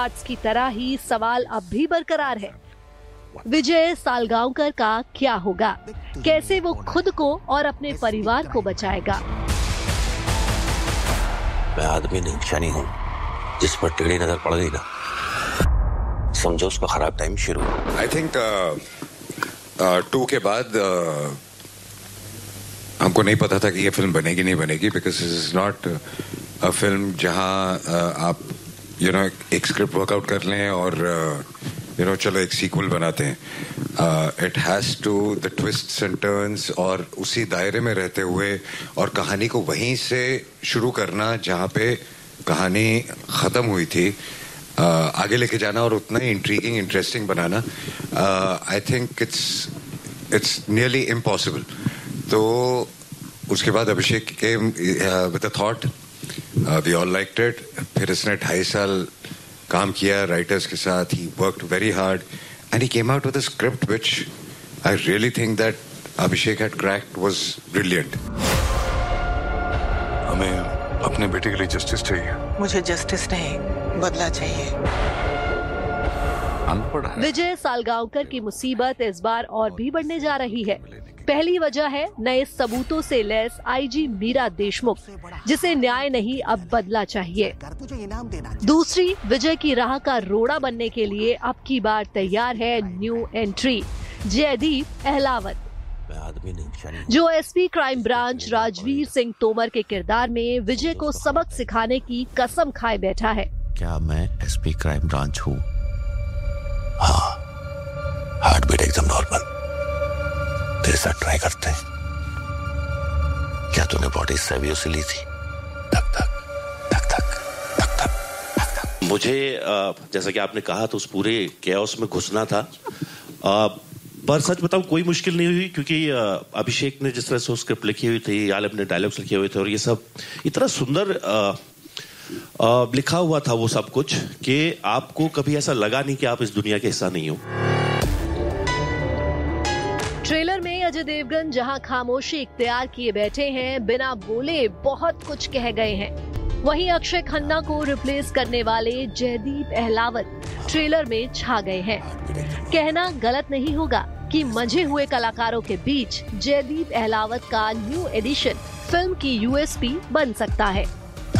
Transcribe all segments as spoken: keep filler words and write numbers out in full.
Parts की तरह ही सवाल अब भी बरकरार है। विजय सालगांवकर का क्या होगा? कैसे वो खुद को और अपने परिवार को बचाएगा? मैं आदमी नहीं, शनि हूँ। जिस पर टेढ़ी नजर पड़ गई ना, समझो उसका खराब टाइम शुरू। आई थिंक टू के बाद uh, हमको नहीं पता था कि ये फिल्म बनेगी नहीं बनेगी, because this is not a film जहां uh, आप यू you नो know, एक स्क्रिप्ट वर्कआउट कर लें और यू नो चलो एक सीक्वल बनाते हैं। It has to the twists and turns और उसी दायरे में रहते हुए और कहानी को वहीं से शुरू करना जहां पे कहानी खत्म हुई थी, uh, आगे लेके जाना और उतना ही intriguing interesting banana, I think it's it's nearly impossible. तो उसके बाद अभिषेक के with the thought, we all liked it. फिर इसने ढाई साल काम किया राइटर्स के साथ, he worked very hard and he came out with a script which I really think that Abhishek had cracked, was brilliant. हमें अपने बेटे के लिए जस्टिस चाहिए। मुझे जस्टिस नहीं, बदला चाहिए। अनपढ़ है। विजय सालगांवकर की मुसीबत इस बार और भी बढ़ने जा रही है। पहली वजह है नए सबूतों से लैस आईजी मीरा देशमुख, जिसे न्याय नहीं अब बदला चाहिए। दूसरी, विजय की राह का रोड़ा बनने के लिए अब की बार तैयार है न्यू एंट्री जयदीप अहलावत, जो SP crime branch Rajveer Singh Tomar के किरदार में विजय को सबक सिखाने की कसम खाए बैठा है। क्या मैं एसपी क्राइम ब्रांच हूँ? हाँ, हार्ट बीट एकदम नॉर्मल। तेरे साथ ट्राई करते हैं। क्या तूने बॉडी सेवियो से ली थी? धक धक धक धक धक धक धक धक। मुझे जैसा कि आपने कहा तो उस पूरे कैओस में घुसना था, पर सच बताऊं कोई मुश्किल नहीं हुई, क्योंकि अभिषेक ने जिस तरह से स्क्रिप्ट लिखी हुई थी, याल अपने डायलॉग्स लिखे हुए थे और ये सब इतना सुंदर आ, आ, लिखा हुआ था वो सब कुछ कि आपको कभी ऐसा लगा नहीं कि आप इस दुनिया के हिस्सा नहीं हो। ट्रेलर में अजय देवगन जहां खामोशी इख्तियार किए बैठे हैं, बिना बोले बहुत कुछ कह गए हैं, वहीं अक्षय खन्ना को रिप्लेस करने वाले जयदीप अहलावत ट्रेलर में छा गए हैं। कहना गलत नहीं होगा कि मंझे हुए कलाकारों के बीच जयदीप अहलावत का न्यू एडिशन फिल्म की यूएसपी बन सकता है।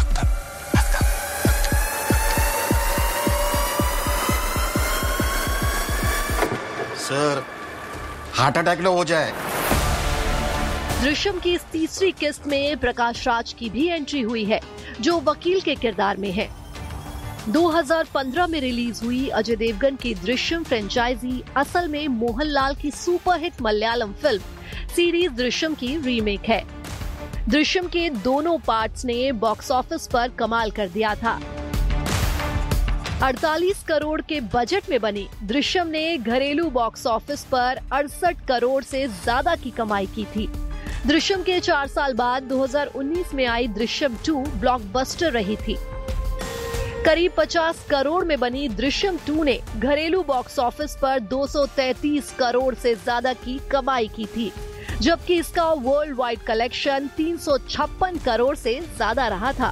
सर, हार्ट अटैक न हो जाए। दृश्यम की इस तीसरी किस्त में प्रकाश राज की भी एंट्री हुई है, जो वकील के किरदार में है। दो हज़ार पंद्रह में रिलीज हुई अजय देवगन की दृश्यम फ्रेंचाइजी असल में मोहनलाल की superhit Malayalam film series Drishyam की रीमेक है। दृश्यम के दोनों पार्ट्स ने बॉक्स ऑफिस पर कमाल कर दिया था। अड़तालीस करोड़ के बजट में बनी दृश्यम ने घरेलू बॉक्स ऑफिस पर अड़सठ करोड़ से ज्यादा की कमाई की थी। दृश्यम के चार साल बाद दो हज़ार उन्नीस में आई दृश्यम टू ब्लॉकबस्टर रही थी। करीब पचास करोड़ में बनी दृश्यम टू ने घरेलू बॉक्स ऑफिस पर दो सौ तैंतीस करोड़ से ज्यादा की कमाई की थी, जबकि इसका वर्ल्ड वाइड कलेक्शन तीन सौ छप्पन करोड़ से ज्यादा रहा था।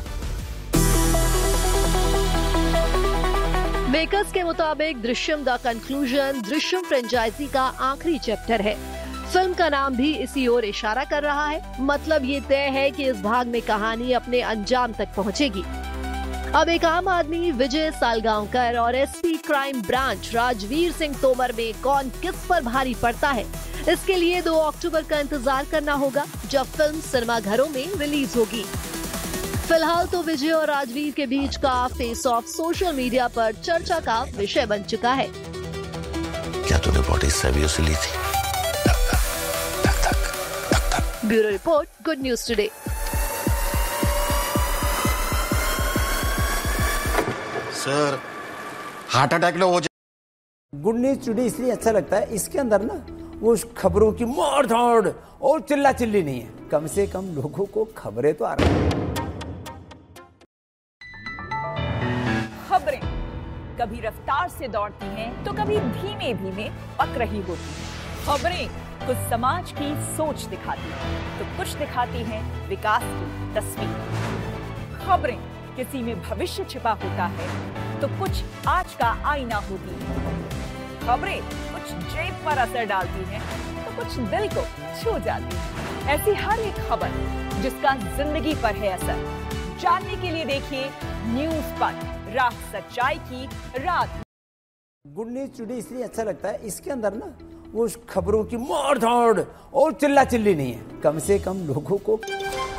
मेकर्स के मुताबिक Drishyam the conclusion Drishyam franchise का आखिरी चैप्टर है। फिल्म का नाम भी इसी ओर इशारा कर रहा है। मतलब ये तय है कि इस भाग में कहानी अपने अंजाम तक पहुंचेगी। अब एक आम आदमी विजय सालगांवकर और SP crime branch Rajveer Singh Tomar में कौन किस पर भारी पड़ता है, इसके लिए दो अक्टूबर का इंतजार करना होगा, जब फिल्म सिनेमा घरों में रिलीज होगी। फिलहाल तो विजय और राजवीर के बीच का फेस ऑफ सोशल मीडिया पर चर्चा का विषय बन चुका है। क्या तूने बॉडी सेवियो से ली थी? Bureau report, good news today. Sir, heart attack न हो जाए। गुड न्यूज टुडे इसलिए अच्छा लगता है, इसके अंदर ना वो खबरों की मार धाड़ और चिल्ला चिल्ली नहीं है, कम से कम लोगों को खबरें तो आ रही हैं। खबरें कभी रफ्तार से दौड़ती हैं तो कभी धीमे धीमे पक रही होती हैं। खबरें कुछ समाज की सोच दिखाती हैं तो कुछ दिखाती हैं विकास की तस्वीर। खबरें किसी में भविष्य छिपा होता है तो कुछ आज का आईना होती है। खबरें कुछ जेब पर असर डालती हैं तो कुछ दिल को छू जाती है। ऐसी हर एक खबर जिसका जिंदगी पर है असर, जानने के लिए देखिए न्यूज़ पर, राह सच्चाई की रात। गुड न्यूज टुडे इसलिए अच्छा लगता है, इसके अंदर ना वो खबरों की मार धाड़ और चिल्ला चिल्ली नहीं है। कम से कम लोगों को